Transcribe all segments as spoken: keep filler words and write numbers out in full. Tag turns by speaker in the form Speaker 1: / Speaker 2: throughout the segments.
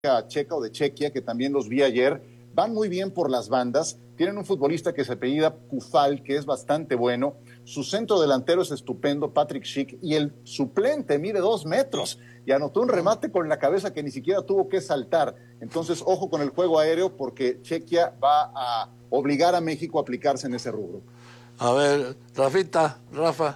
Speaker 1: Checa o de Chequia, que también los vi ayer, van muy bien por las bandas, tienen un futbolista que se apellida Kufal, que es bastante bueno, su centro delantero es estupendo, Patrick Schick, y el suplente mide dos metros, y anotó un remate con la cabeza que ni siquiera tuvo que saltar. Entonces, ojo con el juego aéreo, porque Chequia va a obligar a México a aplicarse en ese rubro.
Speaker 2: A ver, Rafita, Rafa.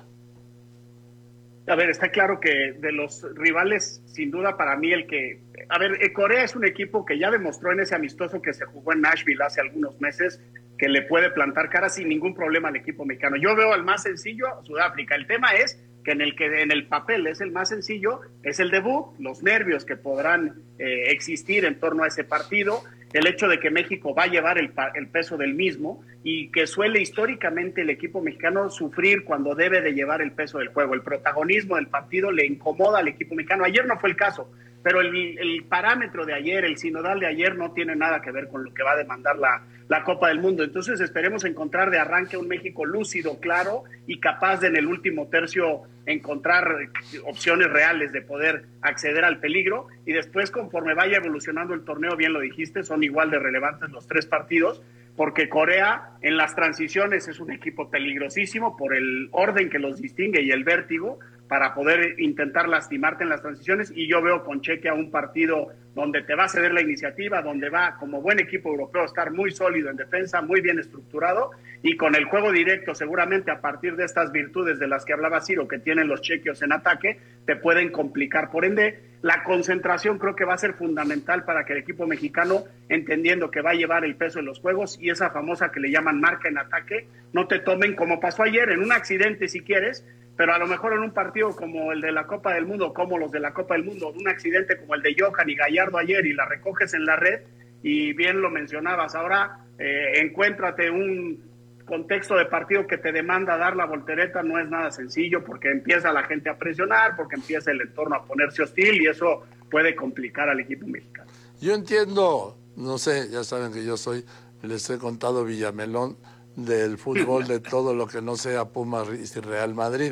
Speaker 3: A ver, está claro que de los rivales, sin duda para mí el que... A ver, Corea es un equipo que ya demostró en ese amistoso que se jugó en Nashville hace algunos meses que le puede plantar cara sin ningún problema al equipo mexicano. Yo veo al más sencillo, Sudáfrica. El tema es que en el que en el papel es el más sencillo, es el debut, los nervios que podrán eh, existir en torno a ese partido, el hecho de que México va a llevar el, el peso del mismo y que suele históricamente el equipo mexicano sufrir cuando debe de llevar el peso del juego. El protagonismo del partido le incomoda al equipo mexicano. Ayer no fue el caso, pero el, el parámetro de ayer, el sinodal de ayer no tiene nada que ver con lo que va a demandar la, la Copa del Mundo. Entonces esperemos encontrar de arranque un México lúcido, claro y capaz de en el último tercio encontrar opciones reales de poder acceder al peligro, y después conforme vaya evolucionando el torneo, bien lo dijiste, son igual de relevantes los tres partidos, porque Corea en las transiciones es un equipo peligrosísimo por el orden que los distingue y el vértigo para poder intentar lastimarte en las transiciones, y yo veo con Chequia un partido donde te va a ceder la iniciativa, donde va como buen equipo europeo a estar muy sólido en defensa, muy bien estructurado, y con el juego directo seguramente a partir de estas virtudes de las que hablaba Ciro que tienen los chequios en ataque, te pueden complicar. Por ende, la concentración creo que va a ser fundamental para que el equipo mexicano, entendiendo que va a llevar el peso de los juegos y esa famosa que le llaman marca en ataque, no te tomen como pasó ayer, en un accidente si quieres, pero a lo mejor en un partido como el de la Copa del Mundo, como los de la Copa del Mundo, un accidente como el de Johan y Gallardo ayer y la recoges en la red, y bien lo mencionabas, ahora eh, encuéntrate un contexto de partido que te demanda dar la voltereta, no es nada sencillo, porque empieza la gente a presionar, porque empieza el entorno a ponerse hostil, y eso puede complicar al equipo mexicano.
Speaker 2: Yo entiendo, no sé, ya saben que yo soy, les he contado Villamelón del fútbol, de todo lo que no sea Pumas y Real Madrid,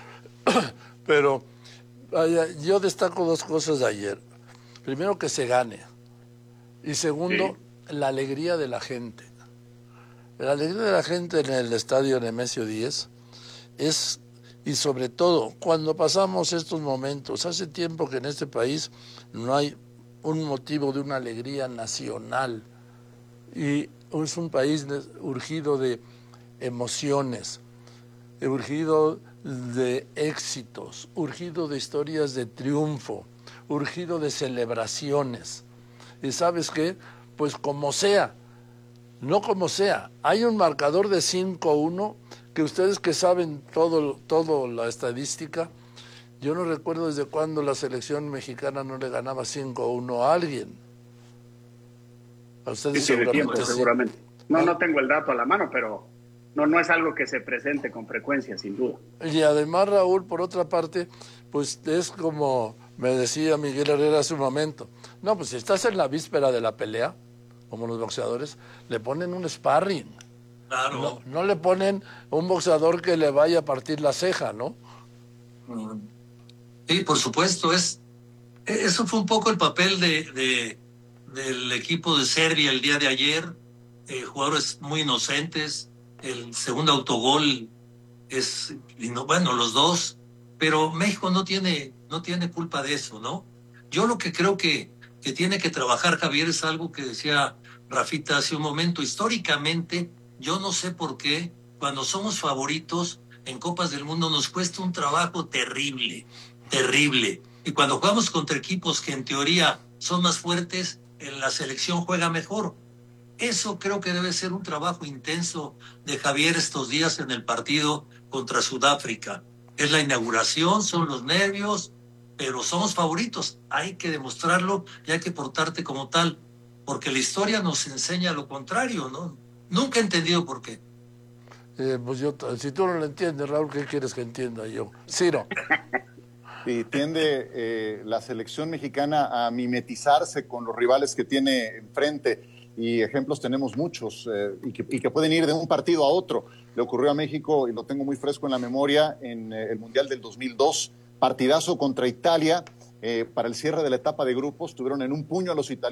Speaker 2: pero vaya, yo destaco dos cosas de ayer. Primero, que se gane, y segundo, sí, la alegría de la gente. La alegría de la gente en el estadio Nemesio diez es, y sobre todo, cuando pasamos estos momentos, hace tiempo que en este país no hay un motivo de una alegría nacional, y es un país urgido de emociones, urgido de éxitos, urgido de historias de triunfo, urgido de celebraciones. ¿Y sabes qué? Pues como sea, no como sea, hay un marcador de cinco uno que ustedes que saben todo, todo la estadística, yo no recuerdo desde cuándo la selección mexicana no le ganaba cinco uno a alguien. A ustedes
Speaker 3: sí,
Speaker 2: seguramente,
Speaker 3: tiempo,
Speaker 2: sí.
Speaker 3: seguramente. No, no tengo el dato a la mano, pero no, no es algo que se presente con frecuencia, sin duda.
Speaker 2: Y además, Raúl, por otra parte, pues es como me decía Miguel Herrera hace un momento. No, pues si estás en la víspera de la pelea, como los boxeadores, le ponen un sparring.
Speaker 4: Claro.
Speaker 2: No, no le ponen un boxeador que le vaya a partir la ceja, ¿no?
Speaker 4: Sí, por supuesto. Es, eso fue un poco el papel de, de del equipo de Serbia el día de ayer. Eh, jugadores muy inocentes. El segundo autogol es, bueno, los dos. Pero México no tiene, no tiene culpa de eso, ¿no? Yo lo que creo que, que tiene que trabajar Javier es algo que decía Rafita hace un momento. Históricamente, yo no sé por qué, cuando somos favoritos en Copas del Mundo nos cuesta un trabajo terrible, terrible. Y cuando jugamos contra equipos que en teoría son más fuertes, en la selección juega mejor. Eso creo que debe ser un trabajo intenso de Javier estos días en el partido contra Sudáfrica. Es la inauguración, son los nervios, pero somos favoritos. Hay que demostrarlo y hay que portarte como tal, porque la historia nos enseña lo contrario, ¿no? Nunca he entendido por qué.
Speaker 2: Eh, pues yo, si tú no lo entiendes, Raúl, ¿qué quieres que entienda yo? Ciro.
Speaker 1: Y tiende eh, la selección mexicana a mimetizarse con los rivales que tiene enfrente, y ejemplos tenemos muchos, eh, y, que, y que pueden ir de un partido a otro. Le ocurrió a México, y lo tengo muy fresco en la memoria, en eh, el Mundial del dos mil dos, partidazo contra Italia, eh, para el cierre de la etapa de grupos, tuvieron en un puño a los italianos.